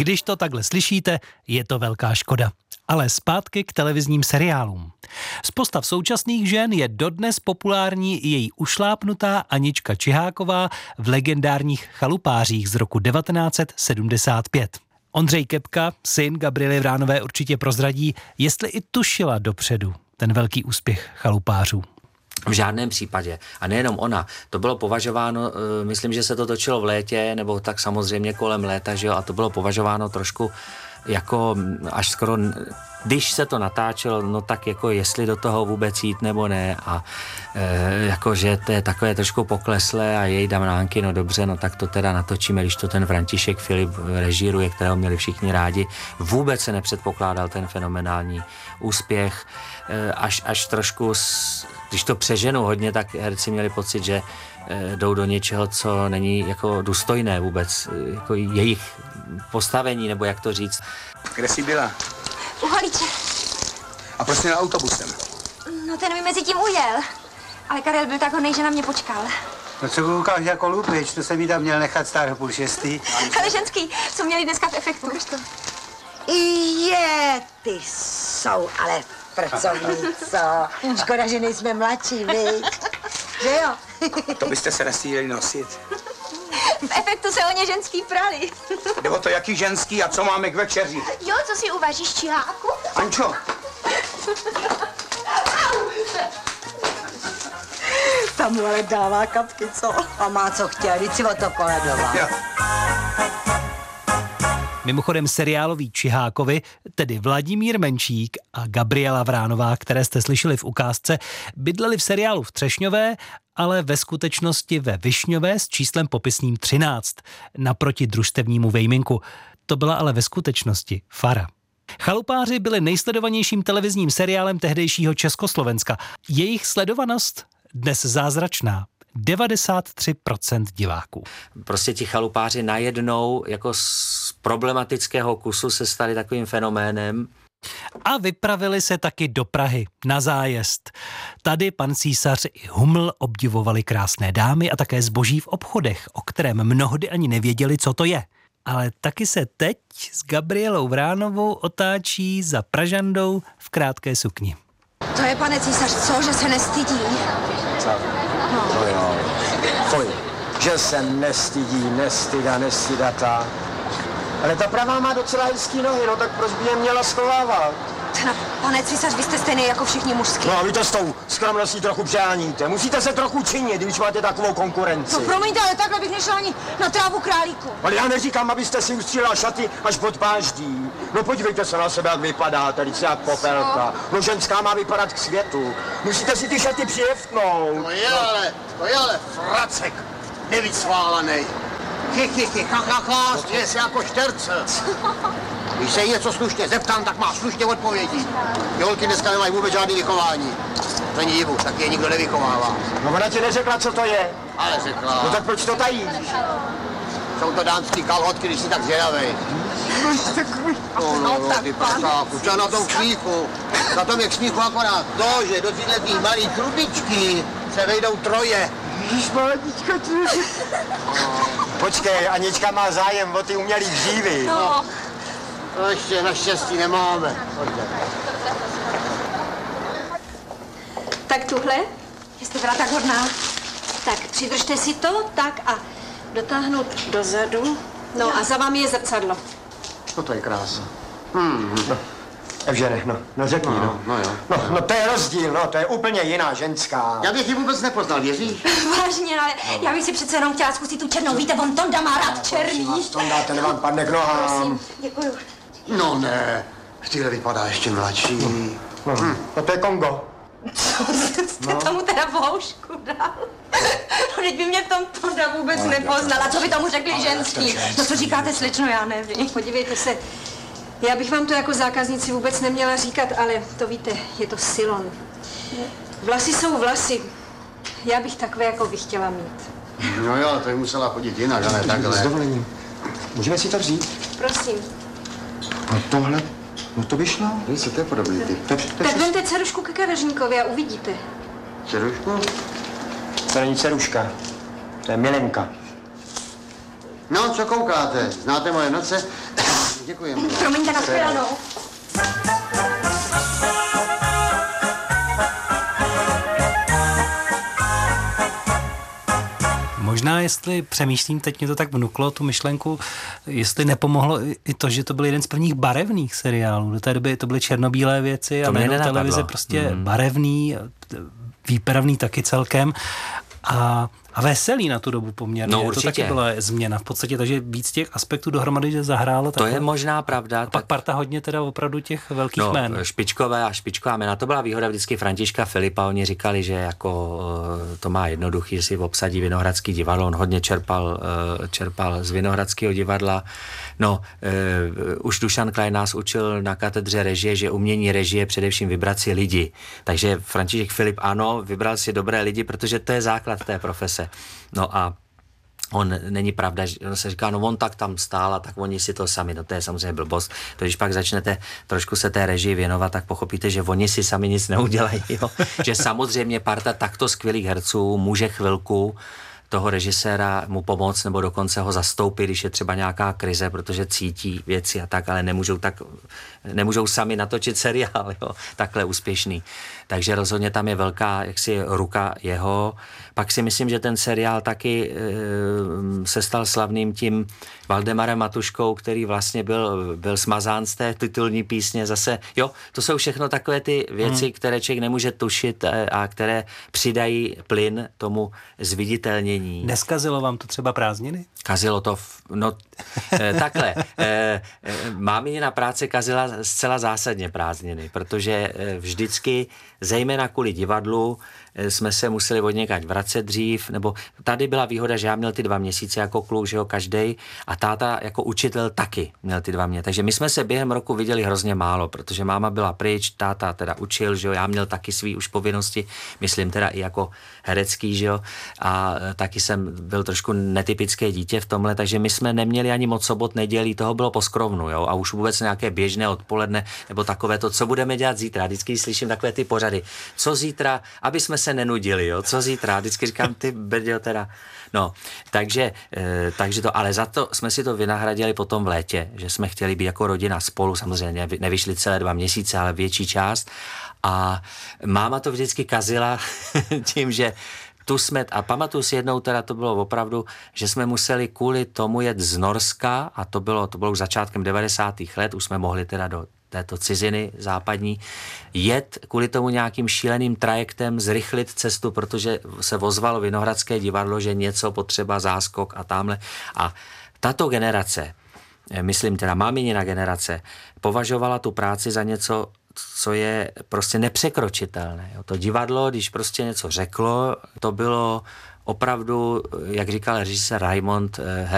Když to takhle slyšíte, je to velká škoda. Ale zpátky k televizním seriálům. Z postav současných žen je dodnes populární její ušlápnutá Anička Čiháková v legendárních Chalupářích z roku 1975. Ondřej Kepka, syn Gabriely Vránové, určitě prozradí, jestli i tušila dopředu ten velký úspěch Chalupářů. V žádném případě. A nejenom ona. To bylo považováno, myslím, že se to točilo v létě, nebo tak samozřejmě kolem léta, že jo, a to bylo považováno trošku jako až skoro, když se to natáčelo, no tak jako jestli do toho vůbec jít nebo ne a jakože to je takové trošku pokleslé a jej damnánky, no dobře, no tak to teda natočíme, když to ten František Filip režíruje, kterého měli všichni rádi. Vůbec se nepředpokládal ten fenomenální úspěch, až trošku, když to přeženu hodně, tak herci měli pocit, že jdou do něčeho, co není jako důstojné vůbec, jako jejich postavení, nebo jak to říct. Kde jsi byla? U Holiče. A proč měla autobusem? No ten mi mezi tím ujel. Ale Karel byl tak hodnej, že na mě počkal. No co koukáš jako lupič, to jsem jí tam měl nechat stát o 5:30. Ale ženský, co měli dneska v efektu. Ty jsou ale pracovníco. Škoda, že nejsme mladší, viď? Že jo? To byste se nestíhali nosit. V efektu se o ně ženský prali. Jde o to, jaký ženský a co máme k večeři. Jo, co si uvaříš, Čiháku? Ančo. Tam mu ale dává kapky, co? A má co chtěl, víc si o to koledovat. Jo. Mimochodem seriáloví Čihákovi, tedy Vladimír Menšík a Gabriela Vránová, které jste slyšeli v ukázce, bydleli v seriálu v Třešňové, ale ve skutečnosti ve Višňové s číslem popisným 13, naproti družstevnímu Vejminku. To byla ale ve skutečnosti fara. Chalupáři byli nejsledovanějším televizním seriálem tehdejšího Československa. Jejich sledovanost dnes zázračná. 93% diváků. Prostě ti chalupáři najednou jako z problematického kusu se stali takovým fenoménem. A vypravili se taky do Prahy na zájezd. Tady pan císař i Huml obdivovali krásné dámy a také zboží v obchodech, o kterém mnohdy ani nevěděli, co to je. Ale taky se teď s Gabrielou Vránovou otáčí za Pražandou v krátké sukni. To je, pane císař, co, že se nestydí? Co? No jo. Fuj, že se nestydí, nestydata. Ale ta pravá má docela hezký nohy, no tak proč by je měla schovávat? No, pane císař, vy jste stejný jako všichni mužský. No a vy to s tou skromností trochu přeháníte. Musíte se trochu činit, když máte takovou konkurenci. No promiňte, ale takhle bych nešla ani na trávu králíku. Ale já neříkám, abyste si ustřílela šaty až pod páždí. No podívejte se na sebe, jak vypadáte, teď jak popelka. No ženská má vypadat k světu. Musíte si ty šaty přijeftnout. To je ale fracek, nevycválanej. Směje se jako šterce. Když se jí něco slušně zeptám, tak má slušně odpovědi. Ty holky dneska nemají vůbec žádný vychování. Není divu, tak je nikdo nevychovává. No ona ti neřekla, co to je. Ale řekla. No tak proč to tajíš? Jsou to dánský kalhotky, když jsi tak zvědavej. No, ty prsáku, co na tom smíchu? Na tom je k smíchu akorát to, že do této malý trubičky se vejdou troje. Ježišmanička, Počkej, Anička má zájem o ty umělý dřívy. No. To ještě naštěstí nemáme. Pojďte. Tak tuhle, jste byla tak hodná. Tak přidržte si to, tak a dotáhnout dozadu. No a za vámi je zrcadlo. To je krása. Evžene, no řekni, no. No jo. No to je rozdíl, no, to je úplně jiná ženská. Já bych ji vůbec nepoznal, věříš? Vážně, ale já bych si přece jenom chtěla zkusit tu černou. Víte, on Tonda má rád černý. Tonda, ten vám padne k nohám. Prosím, děkuju. No ne, tyhle vypadá ještě mladší. No to je Kongo. Co jste tomu teda voušku dal? No, teď by mě v tom Tonda vůbec nepoznala. Co by tomu řekli ženský? No co říkáte, slečno, já nevím. Podívejte se, já bych vám to jako zákaznici vůbec neměla říkat, ale to víte, je to silon. Vlasy jsou vlasy. Já bych takové, jako bych chtěla mít. No jo, to je musela chodit jinak, ale takhle. S dovolením. Můžeme si to vzít? Prosím. No tohle, no to by šlo. Co to je podobný ty? Tak vemte dcerušku ke kadeřníkovi a uvidíte. Dcerušku? To není dceruška, to je milenka. No, co koukáte? Znáte moje noce? Děkujeme. Promiňte, nashledanou. Možná, jestli přemýšlím, teď mě to tak vnuklo, tu myšlenku, jestli nepomohlo i to, že to byl jeden z prvních barevných seriálů. Do té doby to byly černobílé věci a najednou televize prostě barevný, výpravný taky celkem. A veselý na tu dobu poměrně. No, určitě. To taky byla změna v podstatě, takže víc těch aspektů dohromady, že zahrálo. To je možná pravda. A pak parta hodně teda opravdu těch velkých jmén. Špičková jména. To byla výhoda vždycky Františka Filipa. Oni říkali, že jako to má jednoduchý, že si obsadí Vinohradský divadlo. On hodně čerpal z Vinohradského divadla. No, už Dušan Klein nás učil na katedře režie, že umění režie především vybrat si lidi. Takže František Filip ano, vybral si dobré lidi, protože to je základ té profese. No a on není pravda, že on se říká, no on tak tam stál a tak oni si to sami, no to je samozřejmě blbost. To když pak začnete trošku se té režii věnovat, tak pochopíte, že oni si sami nic neudělají, jo? Že samozřejmě parta takto skvělých herců může chvilku toho režiséra mu pomoct nebo dokonce ho zastoupit, když je třeba nějaká krize, protože cítí věci a tak, ale nemůžou sami natočit seriál, jo, takhle úspěšný. Takže rozhodně tam je velká jaksi ruka jeho. Pak si myslím, že ten seriál taky se stal slavným tím Valdemarem Matuškou, který vlastně byl smazán z té titulní písně. Zase, jo, to jsou všechno takové ty věci, které člověk nemůže tušit a které přidají plyn tomu zviditelnění. Neskazilo vám to třeba prázdniny? Kazilo to, takhle. Mámina práce kazila zcela zásadně prázdniny, protože vždycky, zejména kvůli divadlu, jsme se museli od někať vracet dřív, nebo tady byla výhoda, že já měl ty 2 měsíce jako kluk, že jo, každej, a táta jako učitel taky měl ty 2 měsíce. Takže my jsme se během roku viděli hrozně málo, protože máma byla pryč, táta teda učil, že jo, já měl taky svý už povinnosti, myslím teda i jako herecký, že jo, a taky jsem byl trošku netypické dítě v tomhle, takže my jsme neměli ani moc sobot, nedělí, toho bylo poskrovnu, jo, a už vůbec nějaké běžné odpoledne, nebo takové to, co budeme dělat zítra. Vždycky slyším takové ty pořady. Co zítra, aby jsme se nenudili, jo, co zítra. Vždycky říkám, ty brďo teda. No, takže to, ale za to jsme si to vynahradili potom v létě, že jsme chtěli být jako rodina spolu, samozřejmě nevyšli celé 2 měsíce, ale větší část. A máma to vždycky kazila tím, že tu jsme, a pamatuju si jednou teda, to bylo opravdu, že jsme museli kvůli tomu jet z Norska, a to bylo už začátkem 90. let, už jsme mohli teda do této ciziny západní, jet kvůli tomu nějakým šíleným trajektem, zrychlit cestu, protože se ozvalo Vinohradské divadlo, že něco potřeba, záskok a tamhle. A tato generace, myslím teda máminina generace, považovala tu práci za něco, co je prostě nepřekročitelné. To divadlo, když prostě něco řeklo, to bylo opravdu, jak říkal režisér Raimond,